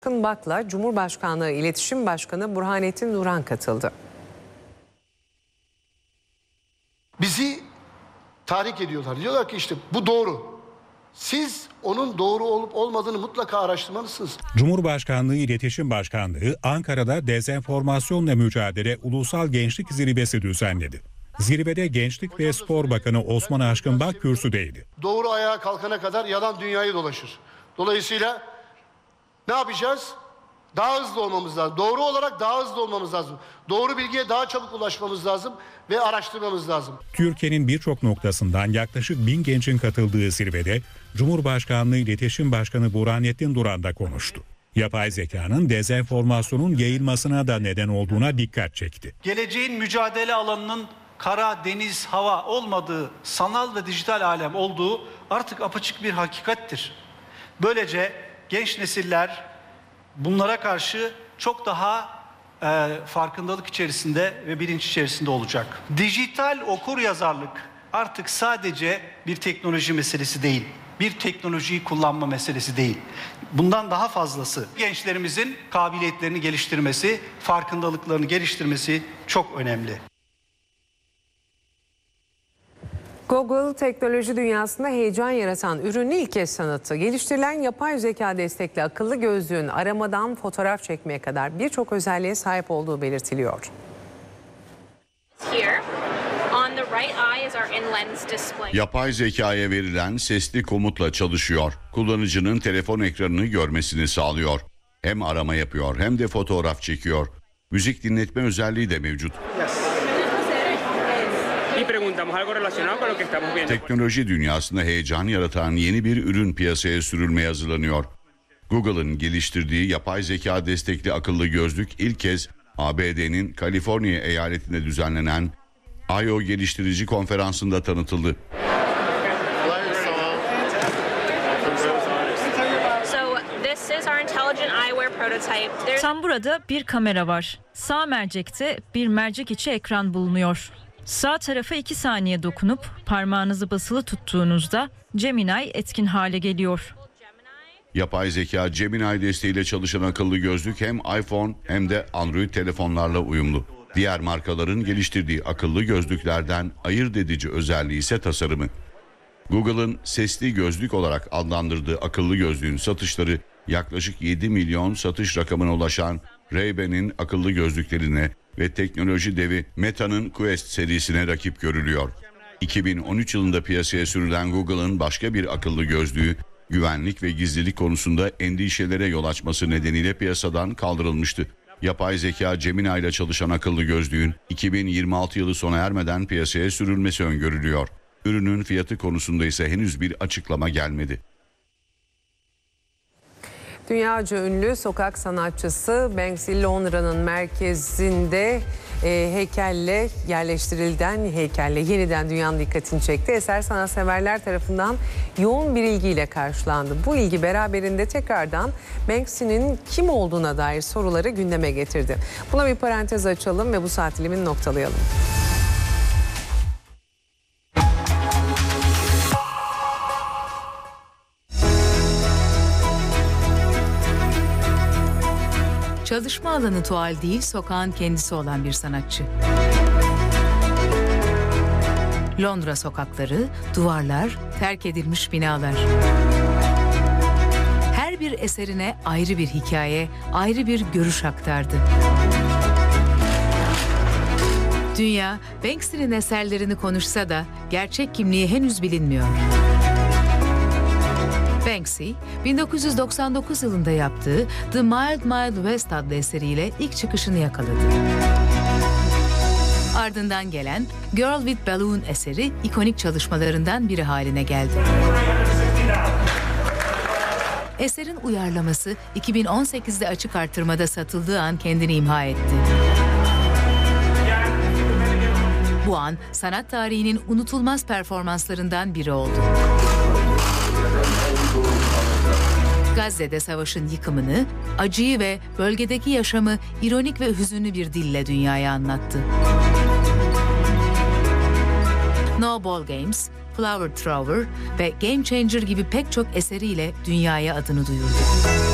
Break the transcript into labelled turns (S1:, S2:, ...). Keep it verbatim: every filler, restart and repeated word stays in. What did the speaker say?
S1: Bak'la Cumhurbaşkanlığı İletişim Başkanı Burhanettin Duran katıldı.
S2: Bizi tahrik ediyorlar. Diyorlar ki işte bu doğru. Siz onun doğru olup olmadığını mutlaka araştırmalısınız.
S3: Cumhurbaşkanlığı İletişim Başkanlığı Ankara'da dezenformasyonla mücadele ulusal gençlik zirvesi düzenledi. Zirvede Gençlik ve Spor Bakanı Osman Aşkınbak kürsüdeydi.
S2: Doğru ayağa kalkana kadar yalan dünyayı dolaşır. Dolayısıyla ne yapacağız? Daha hızlı olmamız lazım. Doğru olarak daha hızlı olmamız lazım. Doğru bilgiye daha çabuk ulaşmamız lazım ve araştırmamız lazım.
S3: Türkiye'nin birçok noktasından yaklaşık bin gencin katıldığı zirvede Cumhurbaşkanlığı İletişim Başkanı Burhanettin Duran da konuştu. Yapay zekanın dezenformasyonun yayılmasına da neden olduğuna dikkat çekti.
S4: Geleceğin mücadele alanının kara, deniz, hava olmadığı, sanal ve dijital alem olduğu artık apaçık bir hakikattir. Böylece genç nesiller bunlara karşı çok daha e, farkındalık içerisinde ve bilinç içerisinde olacak. Dijital okuryazarlık artık sadece bir teknoloji meselesi değil, bir teknolojiyi kullanma meselesi değil. Bundan daha fazlası, gençlerimizin kabiliyetlerini geliştirmesi, farkındalıklarını geliştirmesi çok önemli.
S1: Google teknoloji dünyasında heyecan yaratan ürünü ilk kez tanıttı. Geliştirilen yapay zeka destekli akıllı gözlüğün aramadan fotoğraf çekmeye kadar birçok özelliğe sahip olduğu belirtiliyor.
S5: Yapay zekaya verilen sesli komutla çalışıyor. Kullanıcının telefon ekranını görmesini sağlıyor. Hem arama yapıyor hem de fotoğraf çekiyor. Müzik dinletme özelliği de mevcut. Teknoloji dünyasında heyecan yaratan yeni bir ürün piyasaya sürülmeye hazırlanıyor. Google'ın geliştirdiği yapay zeka destekli akıllı gözlük ilk kez A B D'nin Kaliforniya eyaletinde düzenlenen I O geliştirici konferansında tanıtıldı.
S6: Tam burada bir kamera var. Sağ mercekte bir mercek içi ekran bulunuyor. Sağ tarafa iki saniye dokunup parmağınızı basılı tuttuğunuzda Gemini etkin hale geliyor.
S5: Yapay zeka Gemini desteğiyle çalışan akıllı gözlük hem iPhone hem de Android telefonlarla uyumlu. Diğer markaların geliştirdiği akıllı gözlüklerden ayırt edici özelliği ise tasarımı. Google'ın sesli gözlük olarak adlandırdığı akıllı gözlüğün satışları yaklaşık yedi milyon satış rakamına ulaşan Ray-Ban'in akıllı gözlüklerine ve teknoloji devi Meta'nın Quest serisine rakip görülüyor. iki bin on üç yılında piyasaya sürülen Google'ın başka bir akıllı gözlüğü güvenlik ve gizlilik konusunda endişelere yol açması nedeniyle piyasadan kaldırılmıştı. Yapay zeka Gemini ile çalışan akıllı gözlüğün iki bin yirmi altı yılı sona ermeden piyasaya sürülmesi öngörülüyor. Ürünün fiyatı konusunda ise henüz bir açıklama gelmedi.
S1: Dünyaca ünlü sokak sanatçısı Banksy Londra'nın merkezinde e, heykelle yerleştirilden heykelle yeniden dünyanın dikkatini çekti. Eser sanatseverler tarafından yoğun bir ilgiyle karşılandı. Bu ilgi beraberinde tekrardan Banksy'nin kim olduğuna dair soruları gündeme getirdi. Buna bir parantez açalım ve bu saat dilimini noktalayalım.
S7: Çalışma alanı tuval değil, sokağın kendisi olan bir sanatçı. Londra sokakları, duvarlar, terk edilmiş binalar. Her bir eserine ayrı bir hikaye, ayrı bir görüş aktardı. Dünya, Banksy'nin eserlerini konuşsa da gerçek kimliği henüz bilinmiyor. Banksy, bin dokuz yüz doksan dokuz yılında yaptığı The Mild Mild West adlı eseriyle ilk çıkışını yakaladı. Ardından gelen Girl with Balloon eseri ikonik çalışmalarından biri haline geldi. Eserin uyarlaması iki bin on sekizde açık artırmada satıldığı an kendini imha etti. Bu an sanat tarihinin unutulmaz performanslarından biri oldu. Gazze'de savaşın yıkımını, acıyı ve bölgedeki yaşamı ironik ve hüzünlü bir dille dünyaya anlattı. No Ball Games, Flower Thrower ve Game Changer gibi pek çok eseriyle dünyaya adını duyurdu.